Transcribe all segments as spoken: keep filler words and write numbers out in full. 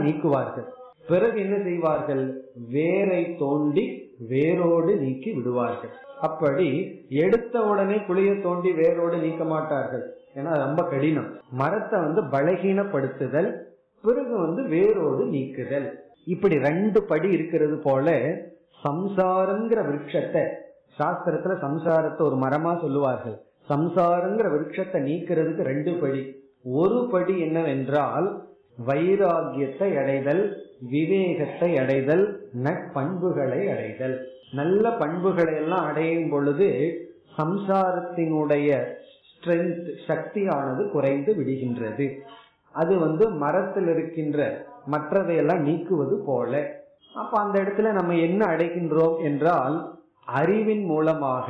நீக்குவார்கள். பிறகு என்ன செய்வார்கள்? வேரை தோண்டி வேரோடு நீக்கி விடுவார்கள். அப்படி எடுத்த உடனே குழிய தோண்டி வேரோடு நீக்க மாட்டார்கள், ஏன்னா ரொம்ப கடினம். மரத்தை வந்து பலகீனப்படுத்துதல், பிறகு வந்து வேரோடு நீக்குதல், இப்படி ரெண்டு படி இருக்கிறது போல சம்சாரங்கிற விருட்சத்தை, சாஸ்திரத்துல சம்சாரத்தை ஒரு மரமா சொல்லுவார்கள். சம்சாரங்கிற விருட்சத்தை நீக்கிறதுக்கு ரெண்டு படி. ஒரு படி என்னவென்றால் வைராகியத்தை அடைதல், விவேகத்தை அடைதல், நற்பண்புகளை அடைதல். நல்ல பண்புகளை எல்லாம் அடையும் பொழுது சம்சாரத்தினுடைய ஸ்ட்ரென்த், சக்தியானது குறைந்து விடுகின்றது. அது வந்து மரத்தில் இருக்கின்ற மற்றதையெல்லாம் நீக்குவது போல. அப்ப அந்த இடத்துல நம்ம என்ன அடைகின்றோம் என்றால் அறிவின் மூலமாக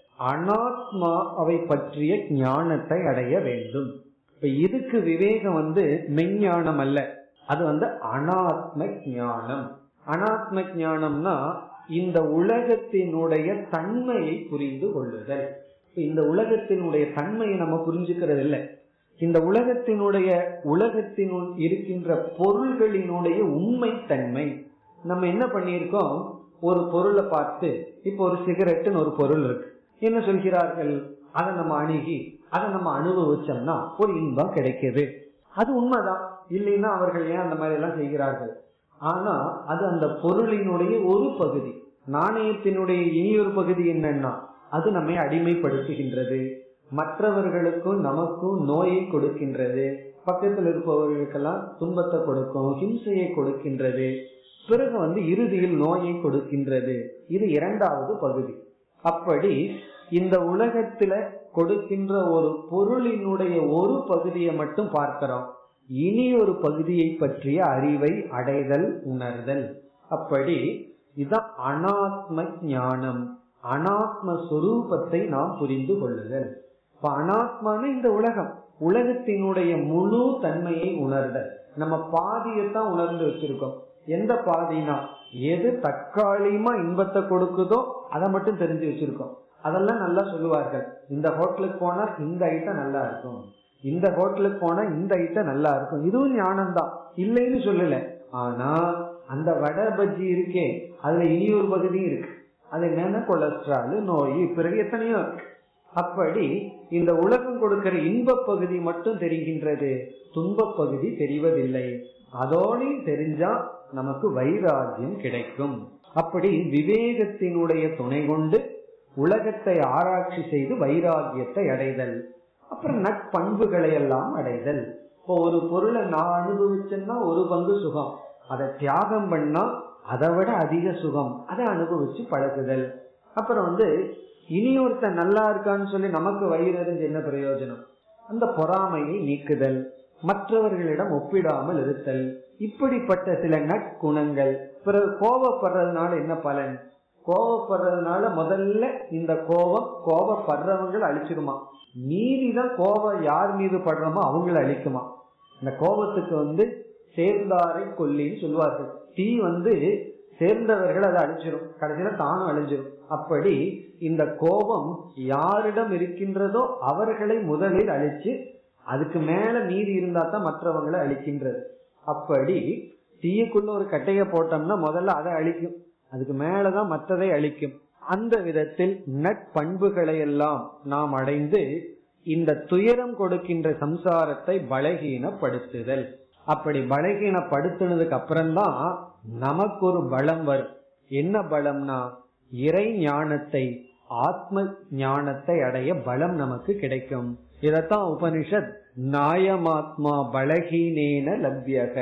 அனாத்மாவை பற்றிய ஞானத்தை அடைய வேண்டும். இப்ப இதுக்கு விவேகம் வந்து மெஞ்ஞானம் அல்ல, அது வந்து அனாத்ம ஞானம். அனாத்ம ஞானம்னா இந்த உலகத்தினுடைய தன்மையை புரிந்து கொள்ளுதல். இந்த உலகத்தினுடைய தன்மையை நம்ம புரிஞ்சுக்கிறது இல்லை. இந்த உலகத்தினுடைய உலகத்தினுள் இருக்கின்ற பொருள்களினுடைய உண்மை தன்மை நம்ம என்ன பண்ணியிருக்கோம்? ஒரு பொருளை பார்த்து, இப்ப ஒரு சிகரெட்டுன்னு ஒரு பொருள் இருக்கு, என்ன சொல்கிறார்கள்? அதை நம்ம அணுகி அதை நம்ம அனுபவிச்சோம்னா ஒரு இன்பம் கிடைக்குது. அது உண்மைதான், இல்லைன்னா அவர்கள் ஏன் அந்த மாதிரி எல்லாம் செய்கிறார்கள்? ஆனா அது அந்த பொருளினுடைய ஒரு பகுதி. நாணயத்தினுடைய இனியொரு பகுதி என்னன்னா அது நம்மை அடிமைப்படுத்துகின்றது, மற்றவர்களுக்கும் நமக்கும் நோயை கொடுக்கின்றது, பக்கத்தில் இருப்பவர்களுக்கெல்லாம் துன்பத்தை கொடுக்கும், ஹிம்சையை கொடுக்கின்றது, பிறகு வந்து இறுதியில் நோயை கொடுக்கின்றது. இது இரண்டாவது பகுதி. அப்படி இந்த உலகத்துல கொடுக்கின்ற ஒரு பொருளினுடைய ஒரு பகுதியை மட்டும் பார்க்கிறோம், இனி ஒரு பகுதியை பற்றிய அறிவை அடைதல், உணர்தல். அப்படி இதான் அனாத்ம ஞானம், அனாத்ம சொரூபத்தை நாம் புரிந்து கொள்ளுதல். இப்ப அனாத்மான இந்த உலகம், உலகத்தினுடைய முழு தன்மையை உணர்தல். நம்ம பாதியத்தான் உணர்ந்து வச்சிருக்கோம். எந்த பாதினா எது தற்காலிகமா இன்பத்தை கொடுக்குதோ அதை மட்டும் தெரிஞ்சு வச்சிருக்கோம். அதெல்லாம் நல்லா சொல்லுவார்கள், இந்த ஹோட்டலுக்கு போனா இந்த ஐட்டம் நல்லா இருக்கும், இந்த ஹோட்டலுக்கு போனா இந்த ஐட்டம் நல்லா இருக்கும். இதுவும் ஞானம் தான், இல்லைன்னு சொல்லல. ஆனா அந்த வடை பஜ்ஜி இருக்கே, அதுல இனி ஒரு பகுதியும் இருக்கு. அது என்னன்னா கொலஸ்ட்ரால், நோய், பிறகு எத்தனையோ இருக்கு. அப்படி இந்த உலகம் கொடுக்கிற இன்ப பகுதி மட்டும் தெரிகின்றது, துன்ப பகுதி தெரிவதில்லை. அதோடு தெரிஞ்சா நமக்கு வைராகியம் கிடைக்கும். அப்படி விவேகத்தினுடைய துணை கொண்டு உலகத்தை ஆராய்ச்சி செய்து வைராகியத்தை அடைதல், அப்புறம் நட்பண்புகளை எல்லாம் அடைதல். இப்போ ஒரு பொருளை நான் அனுபவிச்சேன்னா ஒரு பங்கு சுகம், அதை தியாகம் பண்ணா அதை விட அதிக சுகம், அதை அனுபவிச்சு பழகுதல். அப்புறம் வந்து இனி ஒருத்தன் நல்லா இருக்கான்னு சொல்லி நமக்கு வயிறு எறிஞ்சு என்ன பிரயோஜனம்? அந்த பொறாமையை நீக்குதல், மற்றவர்களிடம் ஒப்பிடாமல் இருத்தல், இப்படிப்பட்ட சில நற்குணங்கள். பிறகு கோபப்படுறதுனால என்ன பலன்? கோபப்படுறதுனால முதல்ல இந்த கோபம் கோபப்படுறவங்களை அழிச்சிருமா, மீறிதான் கோபம் யார் மீது படுறோமோ அவங்களை அழிக்குமா. இந்த கோபத்துக்கு வந்து சேர்ந்தாரை கொல்லின்னு சொல்லுவார்கள். தீ வந்து சேர்ந்தவர்கள் அதை அழிச்சிரும், கடைசியில தானும் அழிஞ்சிரும். அப்படி இந்த கோபம் யாரிடம் இருக்கின்றதோ அவர்களை முதலில் அழிச்சு அதுக்கு மேல மீறி இருந்தா தான் மற்றவங்களை அழிக்கின்றது. அப்படி தீயுக்குள்ள ஒரு கட்டைய போட்டோம்னா முதல்ல அதை அழிக்கும், அதுக்கு மேலதான் மற்றதை அழிக்கும். அந்த விதத்தில் நட்பண்புகளை எல்லாம் நாம் அடைந்து இந்த துயரம் கொடுக்கின்ற சம்சாரத்தை பலகீனப்படுத்துதல். அப்படி பலகீனப்படுத்தினதுக்கு அப்புறம்தான் நமக்கு ஒரு பலம் வரும். என்ன பலம்னா இறை ஞானத்தை, ஆத்ம ஞானத்தை அடைய பலம் நமக்கு கிடைக்கும். இதத்தான் உபனிஷத் நாயமாத்மா பலகீனேன லப்யக,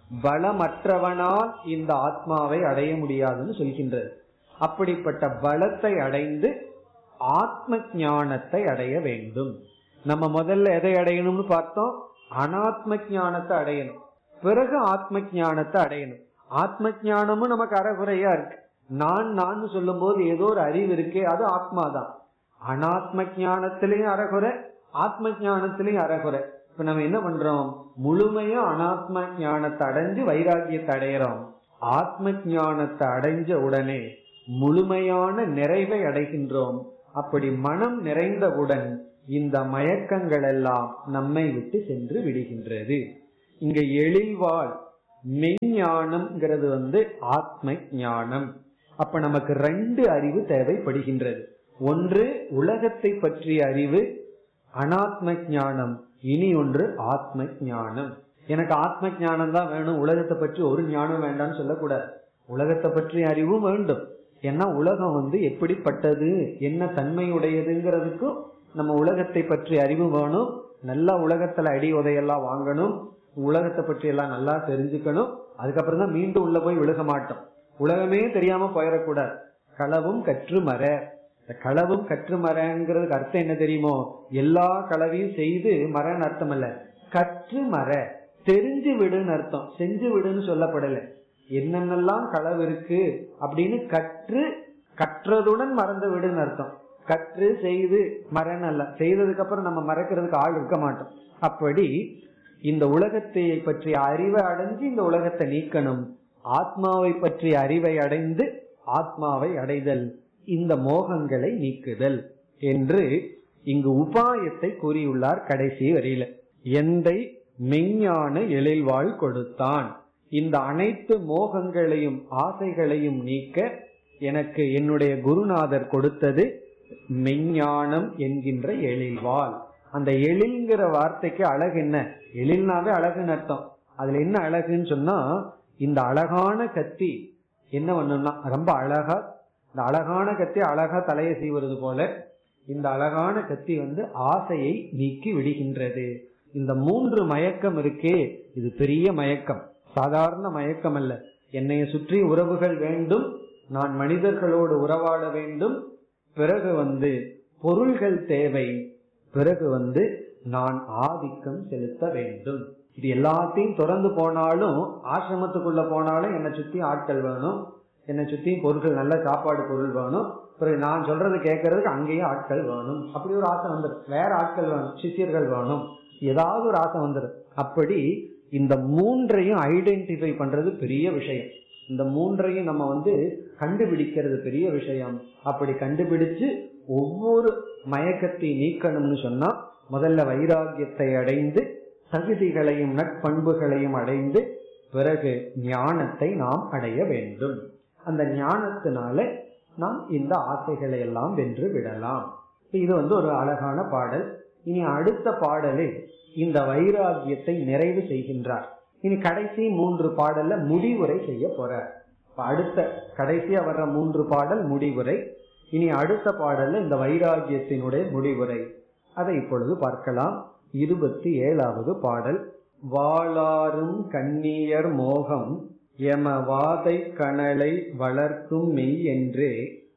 பலமற்றவனால் இந்த ஆத்மாவை அடைய முடியாதுன்னு சொல்கின்றது. அப்படிப்பட்ட பலத்தை அடைந்து ஆத்ம ஞானத்தை அடைய வேண்டும். நம்ம முதல்ல எதை அடையணும்னு பார்த்தோம்? அனாத்ம ஞானத்தை அடையணும், பிறகு ஆத்ம ஞானத்தை அடையணும். ஆத்ம ஞானமும் நமக்கு அறகுறையா இருக்கு. நான் நான் சொல்லும் போது ஏதோ ஒரு அறிவு இருக்கே, அது ஆத்மாதான். அனாத்ம ஞானத்திலையும் அறகுறை, ஆத்ம ஞானத்திலையும் அறகுறை. இப்ப நம்ம என்ன பண்றோம்? முழுமையா அனாத்ம ஞானத்தை அடைஞ்சு வைராகியத்தை அடையிறோம். ஆத்ம ஞானத்தை அடைஞ்ச உடனே முழுமையான நிறைவை அடைகின்றோம். அப்படி மனம் நிறைந்தவுடன் இந்த மயக்கங்கள் எல்லாம் நம்மை விட்டு சென்று விடுகின்றது. இங்க எழில்வாள் மெய்ஞானம்ங்கிறது வந்து ஆத்ம ஞானம். அப்ப நமக்கு ரெண்டு அறிவு தேவைப்படுகின்றது. ஒன்று உலகத்தை பற்றிய அறிவு, அனாத்ம ஞானம். இனி ஒன்று ஆத்ம ஞானம். எனக்கு ஆத்ம ஞானம் தான் வேணும், உலகத்தை பற்றி ஒரு ஞானம் வேண்டாம்னு சொல்லக்கூடாது. உலகத்தை பற்றிய அறிவும் வேண்டும். ஏன்னா உலகம் வந்து எப்படிப்பட்டது, என்ன தன்மையுடையதுங்கிறதுக்கும் நம்ம உலகத்தை பற்றி அறிவு வேணும். நல்லா உலகத்துல அடி உதையெல்லாம் வாங்கணும், உலகத்தை பற்றி எல்லாம் நல்லா தெரிஞ்சுக்கணும். அதுக்கப்புறம் தான் மீண்டும் உள்ள போய் விழுக மாட்டோம். உலகமே தெரியாம போயிடக்கூடாது. களவும் கற்று மர. களவும் கற்று மரங்கிறதுக்கு அர்த்தம் என்ன தெரியுமோ, எல்லா களவையும் செய்து மரன்னு அர்த்தம் அல்ல, கற்று மர, தெரிஞ்சு விடுன்னு அர்த்தம். செஞ்சு விடுன்னு சொல்லப்படல. என்னென்னலாம் களவு இருக்கு அப்படின்னு கற்று, கற்றதுடன் மறந்து விடுன்னு அர்த்தம். கற்று செய்து மரன்னு அல்ல. செய்ததுக்கு அப்புறம் நம்ம மறக்கிறதுக்கு ஆள் இருக்க மாட்டோம். அப்படி இந்த உலகத்தை பற்றிய அறிவை அடைஞ்சு இந்த உலகத்தை நீக்கணும். ஆத்மாவை பற்றிய அறிவை அடைந்து ஆத்மாவை அடைதல், இந்த மோகங்களை நீக்குதல் என்று இங்கு உபாயத்தை கூறியுள்ளார் கடைசி வரியில. எந்தை மெய்ஞான எழில்வாழ் கொடுத்தான். இந்த அனைத்து மோகங்களையும் ஆசைகளையும் நீக்க எனக்கு என்னுடைய குருநாதர் கொடுத்தது மெய்ஞானம் என்கின்ற எழில்வாள். அந்த எழில்ங்கிற வார்த்தைக்கு அழகு என்ன? எழில்னாவே அழகுன்னு அர்த்தம். அதுல என்ன அழகுன்னு சொன்னா, இந்த அழகான கத்தி என்ன பண்ணும்னா ரொம்ப அழகா, இந்த அழகான கத்தி அழகா தலையை சீவுறது போல இந்த அழகான கத்தி வந்து ஆசையை நீக்கி விடுகின்றது. இந்த மூன்று மயக்கம் இருக்கே, இது பெரிய மயக்கம், சாதாரண மயக்கம் அல்ல. என்னைய சுற்றி உறவுகள் வேண்டும், நான் மனிதர்களோடு உறவாட வேண்டும், பிறகு வந்து பொருள்கள் தேவை, பிறகு வந்து நான் ஆதிக்கம் செலுத்த வேண்டும். இது எல்லாத்தையும் தொடர்ந்து போனாலும், ஆசிரமத்துக்குள்ள போனாலும் என்னை சுத்தி ஆட்கள் வேணும், என்னை சுத்தி பொருட்கள், நல்ல சாப்பாடு பொருள் வேணும், பிறகு நான் சொல்றது கேட்கறதுக்கு அங்கேயும் ஆட்கள் வேணும். அப்படி ஒரு ஆசை வந்துடும். வேற ஆட்கள் வேணும், சிஷியர்கள் வேணும், ஏதாவது ஒரு ஆசை வந்துடும். அப்படி இந்த மூன்றையும் ஐடென்டிஃபை பண்றது பெரிய விஷயம். இந்த மூன்றையும் நம்ம வந்து கண்டுபிடிக்கிறது பெரிய விஷயம். அப்படி கண்டுபிடிச்சு ஒவ்வொரு மயக்கத்தை நீக்கணும்னு சொன்னா, முதல்ல வைராகியத்தை அடைந்து தகுதிகளையும் நட்பண்புகளையும் அடைந்து பிறகு ஞானத்தை நாம் அடைய வேண்டும். அந்த ஞானத்தினால நாம் இந்த ஆசைகளை எல்லாம் வென்று விடலாம். இது வந்து ஒரு அழகான பாடல். இனி அடுத்த பாடலில் இந்த வைராகியத்தை நிறைவு செய்கின்றார். இனி கடைசி மூன்று பாடல்ல முடிவுரை செய்ய போறார். அடுத்த கடைசியா வர்ற மூன்று பாடல் முடிவுரை. இனி அடுத்த பாடல்ல இந்த வைராகியத்தினுடைய முடிவுரை, அதை இப்பொழுது பார்க்கலாம். இருபத்தி ஏழாவது பாடல். வாளாரும் கண்ணியர் மோகம் எமவாதை கணலை வளர்க்கும் மெய் என்றே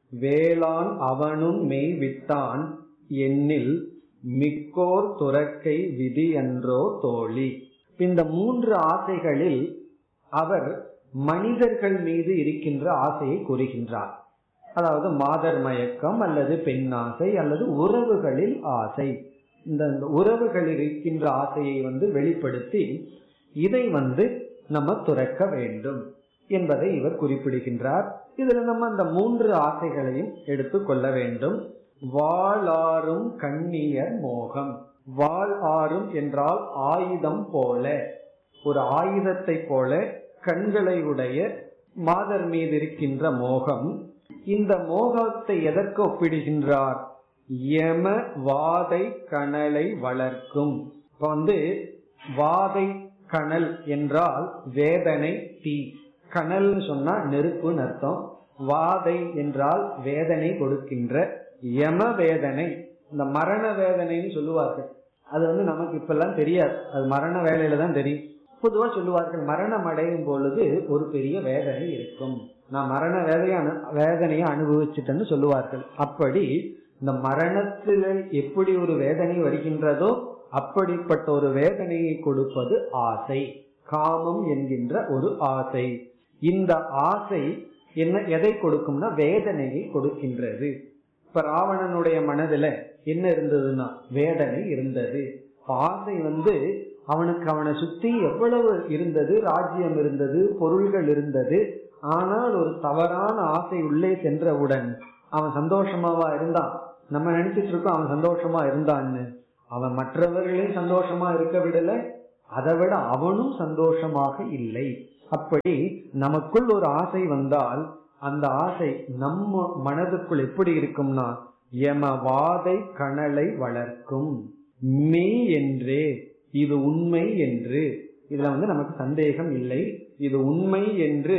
வேளான் அவனும் மெய் விட்டான் எண்ணில் மிக்கோர் துறக்கை விதி என்றோ தோழி. இந்த மூன்று ஆசைகளில் அவர் மனிதர்கள் மீது இருக்கின்ற ஆசையை கூறுகின்றார். அதாவது மாதர் மயக்கம் அல்லது பெண்ணாசை அல்லது உறவுகளில் ஆசை. இந்த உறவுகளில் இருக்கின்ற ஆசையை வந்து வெளிப்படுத்தி இதை வந்து நம்ம துறக்க வேண்டும் என்பதை இவர் குறிப்பிடுகின்றார். இதுல நம்ம அந்த மூன்று ஆசைகளையும் எடுத்துக் கொள்ள வேண்டும். வாளாரும் கண்ணியர் மோகம். வாள் ஆறும் என்றால் ஆயுதம் போல, ஒரு ஆயுதத்தை போல கண்களை உடைய மாதர் மீது இருக்கின்ற மோகம். இந்த மோகத்தை எதற்கு ஒப்பிடுகின்றார்? யம வாதை கணலை வளர்க்கும். இப்ப வந்து வாதை கணல் என்றால் வேதனை, தீ. கணல் சொன்னா நெருப்புன்னு அர்த்தம். வாதை என்றால் வேதனை கொடுக்கின்ற யம வேதனை. இந்த மரண வேதனைன்னு சொல்லுவார்கள். அது வந்து நமக்கு இப்ப எல்லாம் தெரியாது, அது மரண வேலையில தான் தெரியும். பொதுவா சொல்லுவார்கள், மரணம் அடையும் பொழுது ஒரு பெரிய வேதனை இருக்கும், நான் மரண வேதைய வேதனையை அனுபவிச்சுட்டேன்னு சொல்லுவார்கள். அப்படி இந்த மரணத்தில் எப்படி ஒரு வேதனை வருகின்றதோ அப்படிப்பட்ட ஒரு வேதனையை கொடுப்பது ஆசை, காமம் என்கின்ற ஒரு ஆசை. இந்த ஆசை என்ன எதை கொடுக்கும்னா வேதனையை கொடுக்கின்றது. இப்ப ராவணனுடைய மனதுல என்ன இருந்ததுன்னா வேதனை இருந்தது. ஆசை வந்து அவனுக்கு அவனை சுத்தி எவ்வளவு இருந்தது, ராஜ்யம் இருந்தது, பொருள்கள் இருந்தது. ஆனால் ஒரு தவறான ஆசை உள்ளே சென்றவுடன் அவன் சந்தோஷமாவா இருந்தான்? நம்ம நினைச்சிட்டு இருக்கோம் அவன் சந்தோஷமா இருந்தான்னு. அவன் மற்றவர்களையும் சந்தோஷமா இருக்க விடல, அதை விட அவனும் சந்தோஷமாக இல்லை. அப்படி நமக்குள் ஒரு ஆசை வந்தால் அந்த ஆசை நம்ம மனதுக்குள் எப்படி இருக்கும்னா யமவாதை கனலை வளர்க்கும். மெய் என்றே, இது உண்மை என்று, இதுல வந்து நமக்கு சந்தேகம் இல்லை, இது உண்மை என்று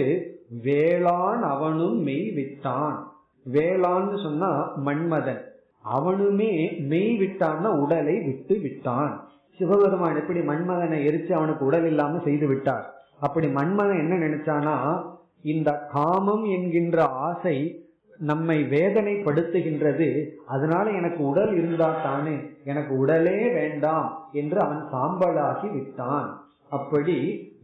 வேளான் அவனும் மெய் விட்டான். வேளான்னு சொன்னா மன்மதன், அவனுமே மெய் விட்டான்னா உடலை விட்டு விட்டான். சிவபெருமான் எப்படி மன்மதனை எரிச்சு அவனுக்கு உடல் இல்லாம செய்து விட்டார், அப்படி மன்மதன் என்ன நினைச்சானா, இந்த காமம் என்கின்ற ஆசை நம்மை வேதனைப்படுத்துகின்றது, அதனால எனக்கு உடல் இருந்தா தானே, எனக்கு உடலே வேண்டாம் என்று அவன் சாம்பலாகி விட்டான். அப்படி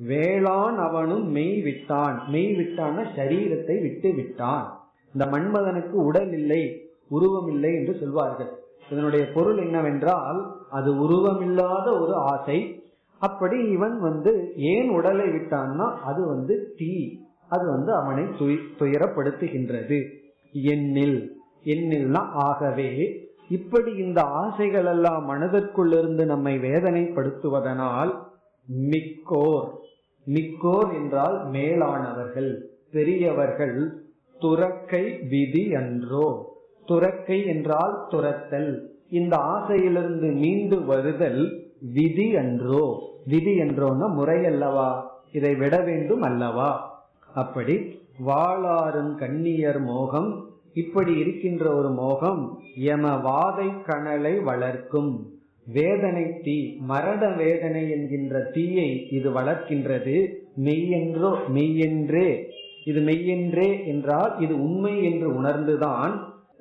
வேளான் அவனும் மெய் விட்டான். மெய் விட்டான சரீரத்தை விட்டு விட்டான். இந்த மன்மதனுக்கு உடல் இல்லை, உருவம் இல்லை என்று சொல்வார்கள். இதனுடைய பொருள் என்னவென்றால் அது உருவமில்லாத ஒரு ஆசை. அப்படி இவன் வந்து ஏன் உடலை விட்டான்னா அது வந்து தீ, அது வந்து அவனை துயரப்படுத்துகின்றது. எண்ணில், எண்ணில்னா ஆகவே, இப்படி இந்த ஆசைகள் எல்லாம் மனதிற்குள் இருந்து நம்மை வேதனைப்படுத்துவதனால் மிக்கோர், மிக்கோர் என்றால் மேலானவர்கள், பெரியவர்கள், துறக்கை விதி அன்றோ. துறக்கை என்றால் துரத்தல், இந்த ஆசையிலிருந்து மீண்டு வருதல் விதி அன்றோ. விதி என்றோன்னா முறையல்லவா, இதை விட வேண்டும் அல்லவா. அப்படி வாளாரும் கண்ணியர் மோகம், இப்படி இருக்கின்ற ஒரு மோகம் யமவாதை கனலை வளர்க்கும். வேதனை தீ, மரண வேதனை என்கின்ற தீயை இது வளர்க்கின்றது. மெய்யென்றோ, மெய்யென்றே, இது மெய்யென்றே என்றால் இது உண்மை என்று உணர்ந்துதான்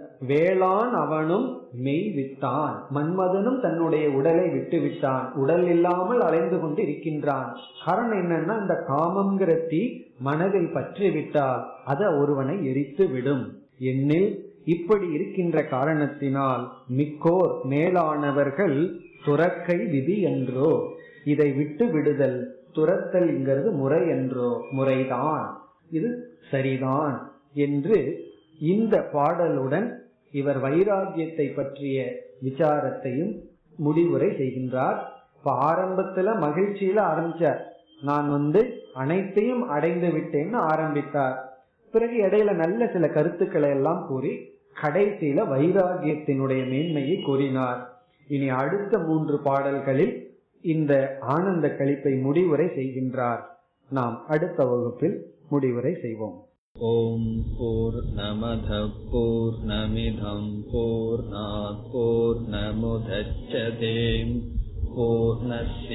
வேளான் அவனும் மெய் விட்டான். மன்மதனும் தன்னுடைய உடலை விட்டு விட்டான், உடல் இல்லாமல் அலைந்து கொண்டு இருக்கின்றான். காரணம் என்னன்னா, இந்த காமங்கிற தீ மனதில் பற்றி விட்டால் அது ஒருவனை எரித்து விடும். எண்ணில் இப்படி இருக்கின்ற காரணத்தினால் மிக்கோர் மேலானவர்கள் துறக்கை விதி என்றோ, இதை விட்டு விடுதல், துரத்தல் என்கிறது முறை என்றோ, முறைதான், இது சரிதான் என்று இந்த பாடலுடன் இவர் வைராகியத்தை பற்றிய விசாரத்தையும் முடிவுரை செய்கின்றார். இப்ப ஆரம்பத்துல மகிழ்ச்சியில ஆரம்பிச்சார், நான் வந்து அனைத்தையும் அடைந்து விட்டேன்னு ஆரம்பித்தார். பிறகு இடையில நல்ல சில கருத்துக்களை எல்லாம் கூறி கடைசியில வைராகியத்தினுடைய மேன்மையை கூறினார். இனி அடுத்த மூன்று பாடல்களில் இந்த ஆனந்த களிப்பை முடிவுரை செய்கின்றார். நாம் அடுத்த வகுப்பில் முடிவுரை செய்வோம். ஓம் பூர்ணமத பூர்ணமிதம் பூர்ணாத் பூர்ணமுதச்யதே பூர்ணஸ்ய